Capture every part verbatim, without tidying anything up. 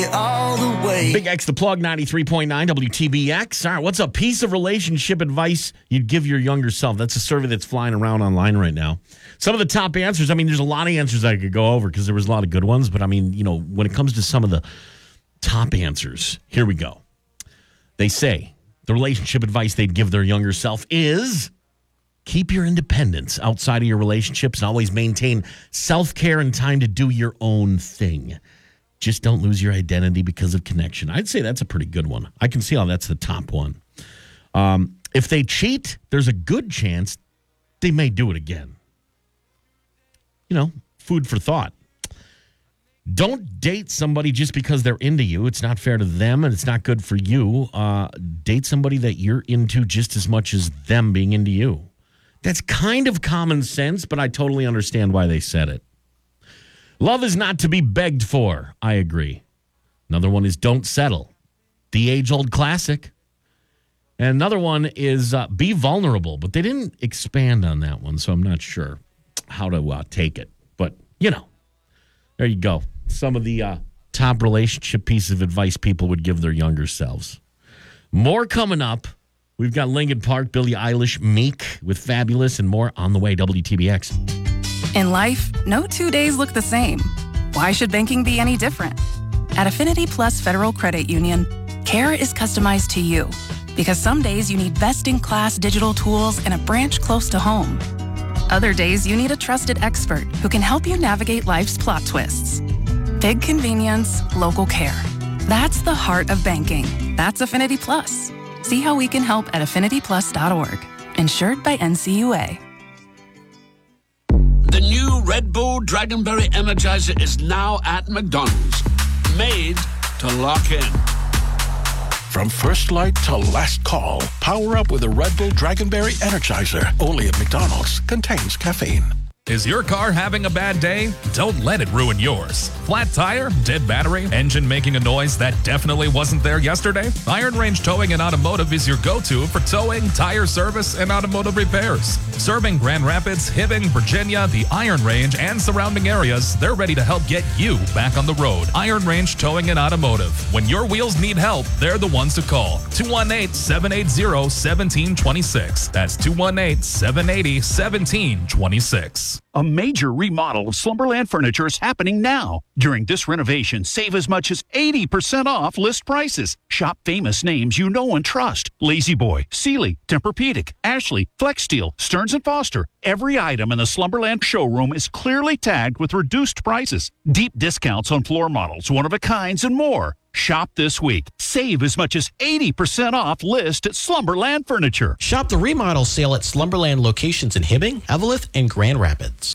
all the way. Big X the Plug, ninety-three point nine W T B X. All right, what's a piece of relationship advice you'd give your younger self? That's a survey that's flying around online right now. Some of the top answers, I mean, there's a lot of answers I could go over because there was a lot of good ones, but I mean, you know, when it comes to some of the top answers, here we go. They say the relationship advice they'd give their younger self is keep your independence outside of your relationships and always maintain self-care and time to do your own thing. Just don't lose your identity because of connection. I'd say that's a pretty good one. I can see how that's the top one. Um, if they cheat, there's a good chance they may do it again. You know, food for thought. Don't date somebody just because they're into you. It's not fair to them, and it's not good for you. Uh, date somebody that you're into just as much as them being into you. That's kind of common sense, but I totally understand why they said it. Love is not to be begged for. I agree. Another one is don't settle. The age-old classic. And another one is uh, be vulnerable, but they didn't expand on that one, so I'm not sure how to uh, take it. But, you know, there you go. Some of the uh, top relationship pieces of advice people would give their younger selves. More coming up. We've got Linkin Park, Billie Eilish, Meek with Fabulous, and more on the way. W T B X. In life, no two days look the same. Why should banking be any different? At Affinity Plus Federal Credit Union, care is customized to you because some days you need best-in-class digital tools and a branch close to home. Other days you need a trusted expert who can help you navigate life's plot twists. Big convenience, local care. That's the heart of banking. That's Affinity Plus. See how we can help at affinity plus dot org. Insured by N C U A. The new Red Bull Dragonberry Energizer is now at McDonald's. Made to lock in. From first light to last call, power up with a Red Bull Dragonberry Energizer. Only at McDonald's. Contains caffeine. Is your car having a bad day? Don't let it ruin yours. Flat tire, dead battery, engine making a noise that definitely wasn't there yesterday? Iron Range Towing and Automotive is your go-to for towing, tire service, and automotive repairs. Serving Grand Rapids, Hibbing, Virginia, the Iron Range, and surrounding areas, they're ready to help get you back on the road. Iron Range Towing and Automotive. When your wheels need help, they're the ones to call. two one eight, seven eight zero, one seven two six. That's two one eight, seven eight zero, one seven two six. A major remodel of Slumberland Furniture is happening now. During this renovation, save as much as eighty percent off list prices. Shop famous names you know and trust. Lazy Boy, Sealy, Tempur-Pedic, Ashley, Flex Steel, Stearns and Foster. Every item in the Slumberland showroom is clearly tagged with reduced prices. Deep discounts on floor models, one-of-a-kinds, and more. Shop this week. Save as much as eighty percent off list at Slumberland Furniture. Shop the remodel sale at Slumberland locations in Hibbing, Eveleth, and Grand Rapids.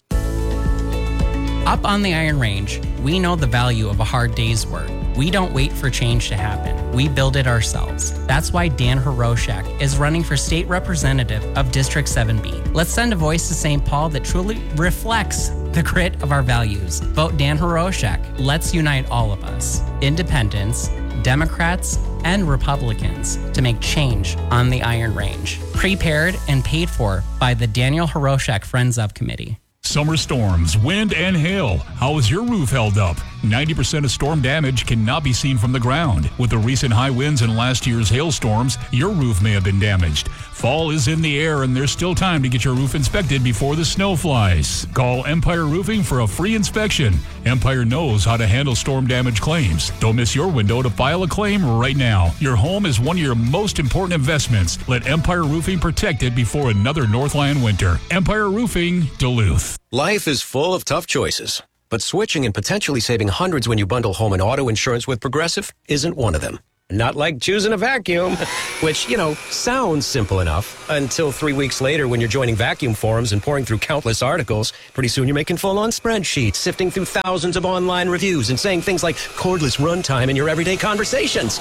Up on the Iron Range, we know the value of a hard day's work. We don't wait for change to happen. We build it ourselves. That's why Dan Hiroshak is running for state representative of District seven B. Let's send a voice to Saint Paul that truly reflects the grit of our values. Vote Dan Hiroshak. Let's unite all of us. Independents, Democrats, and Republicans to make change on the Iron Range. Prepared and paid for by the Daniel Hiroshak Friends of Committee. Summer storms, wind, and hail. How is your roof held up? ninety percent of storm damage cannot be seen from the ground. With the recent high winds and last year's hailstorms, your roof may have been damaged. Fall is in the air, and there's still time to get your roof inspected before the snow flies. Call Empire Roofing for a free inspection. Empire knows how to handle storm damage claims. Don't miss your window to file a claim right now. Your home is one of your most important investments. Let Empire Roofing protect it before another Northland winter. Empire Roofing, Duluth. Life is full of tough choices, but switching and potentially saving hundreds when you bundle home and auto insurance with Progressive isn't one of them. Not like choosing a vacuum, which, you know, sounds simple enough until three weeks later when you're joining vacuum forums and pouring through countless articles. Pretty soon you're making full-on spreadsheets, sifting through thousands of online reviews and saying things like cordless runtime in your everyday conversations.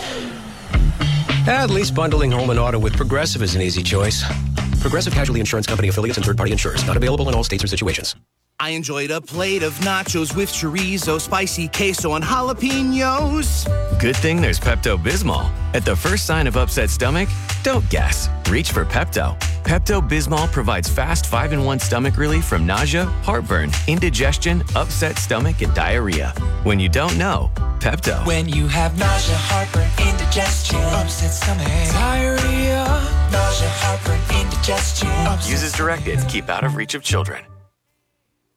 At least bundling home and auto with Progressive is an easy choice. Progressive Casualty Insurance Company affiliates and third-party insurers. Not available in all states or situations. I enjoyed a plate of nachos with chorizo, spicy queso, and jalapenos. Good thing there's Pepto-Bismol. At the first sign of upset stomach, don't guess. Reach for Pepto. Pepto-Bismol provides fast five in one stomach relief from nausea, heartburn, indigestion, upset stomach, and diarrhea. When you don't know, Pepto. When you have nausea, heartburn, indigestion, upset stomach, diarrhea, nausea, heartburn, indigestion. Use as directed. Keep out of reach of children.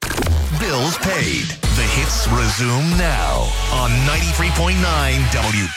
Bills paid. The hits resume now on ninety-three point nine W